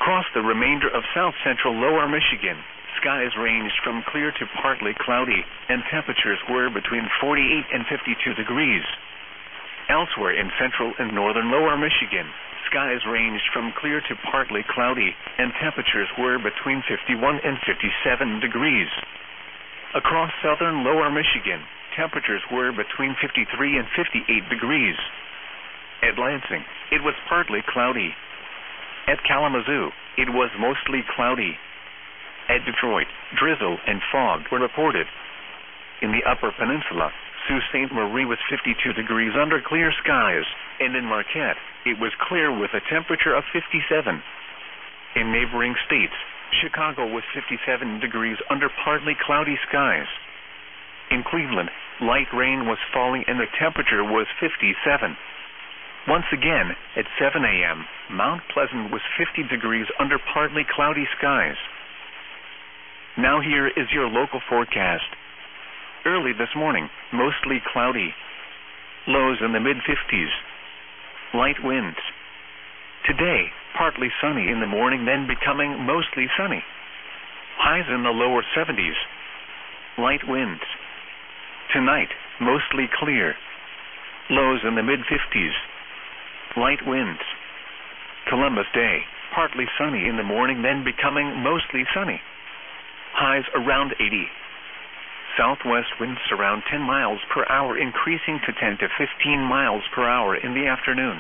Across the remainder of south-central lower Michigan, skies ranged from clear to partly cloudy, and temperatures were between 48 and 52 degrees. Elsewhere in central and northern lower Michigan, skies ranged from clear to partly cloudy, and temperatures were between 51 and 57 degrees. Across southern lower Michigan, temperatures were between 53 and 58 degrees. At Lansing, it was partly cloudy. At Kalamazoo, it was mostly cloudy. At Detroit, drizzle and fog were reported. In the Upper Peninsula, Sault Ste. Marie was 52 degrees under clear skies, and in Marquette, it was clear with a temperature of 57. In neighboring states, Chicago was 57 degrees under partly cloudy skies. In Cleveland, light rain was falling and the temperature was 57. Once again, at 7 a.m., Mount Pleasant was 50 degrees under partly cloudy skies. Now here is your local forecast. Early this morning, mostly cloudy. Lows in the mid-50s. Light winds. Today, partly sunny in the morning, then becoming mostly sunny. Highs in the lower 70s. Light winds. Tonight, mostly clear. Lows in the mid-50s. Light winds. Columbus Day, partly sunny in the morning, then becoming mostly sunny. Highs around 80. Southwest winds around 10 miles per hour, increasing to 10 to 15 miles per hour in the afternoon.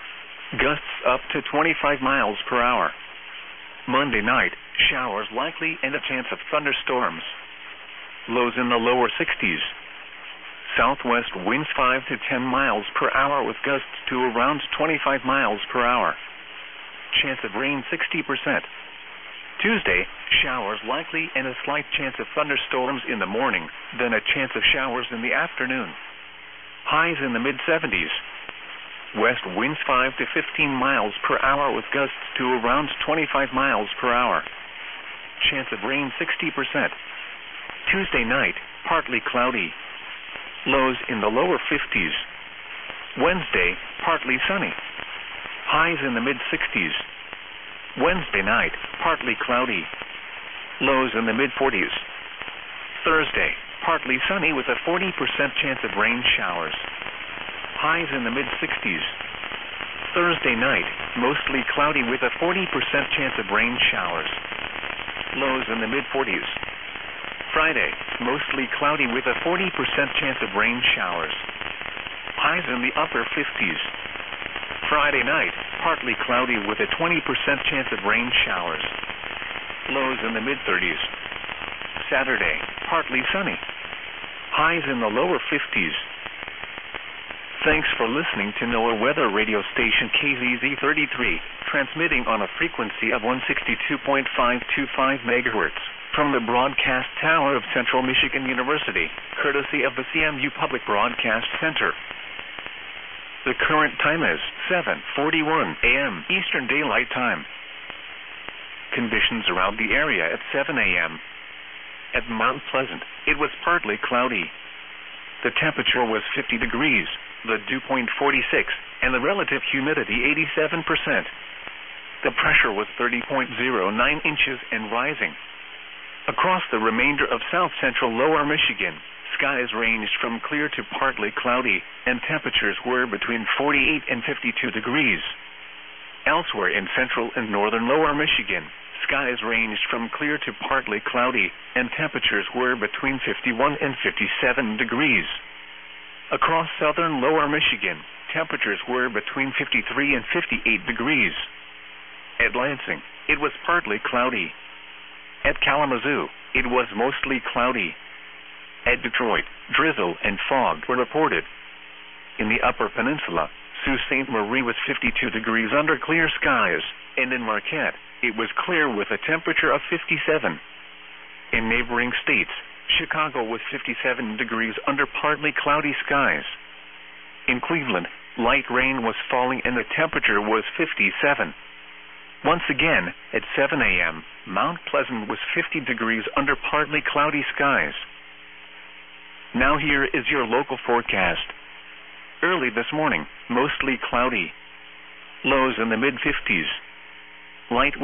Gusts up to 25 miles per hour. Monday night, showers likely and a chance of thunderstorms. Lows in the lower 60s. Southwest winds 5 to 10 miles per hour with gusts to around 25 miles per hour. Chance of rain 60%. Tuesday, showers likely and a slight chance of thunderstorms in the morning, then a chance of showers in the afternoon. Highs in the mid-70s. West winds 5 to 15 miles per hour with gusts to around 25 miles per hour. Chance of rain 60%. Tuesday night, partly cloudy. Lows in the lower 50s. Wednesday, partly sunny. Highs in the mid-60s. Wednesday night, partly cloudy. Lows in the mid-40s. Thursday, partly sunny with a 40% chance of rain showers. Highs in the mid-60s. Thursday night, mostly cloudy with a 40% chance of rain showers. Lows in the mid-40s. Friday, mostly cloudy with a 40% chance of rain showers. Highs in the upper 50s. Friday night, partly cloudy with a 20% chance of rain showers. Lows in the mid-30s. Saturday, partly sunny. Highs in the lower 50s. Thanks for listening to NOAA Weather Radio Station KZZ33, transmitting on a frequency of 162.525 MHz from the broadcast tower of Central Michigan University, courtesy of the CMU Public Broadcast Center. The current time is 7:41 a.m. Eastern Daylight Time. Conditions around the area at 7 a.m. At Mount Pleasant, it was partly cloudy. The temperature was 50 degrees, the dew point 46, and the relative humidity 87%. The pressure was 30.09 inches and rising. Across the remainder of south-central lower Michigan, skies ranged from clear to partly cloudy, and temperatures were between 48 and 52 degrees. Elsewhere in central and northern lower Michigan, skies ranged from clear to partly cloudy, and temperatures were between 51 and 57 degrees. Across southern lower Michigan, temperatures were between 53 and 58 degrees. At Lansing, it was partly cloudy. At Kalamazoo, it was mostly cloudy. At Detroit, drizzle and fog were reported. In the Upper Peninsula, Sault Ste. Marie was 52 degrees under clear skies, and in Marquette, it was clear with a temperature of 57. In neighboring states, Chicago was 57 degrees under partly cloudy skies. In Cleveland, light rain was falling and the temperature was 57. Once again, at 7 a.m., Mount Pleasant was 50 degrees under partly cloudy skies. Now here is your local forecast. Early this morning, mostly cloudy. Lows in the mid-50s. Light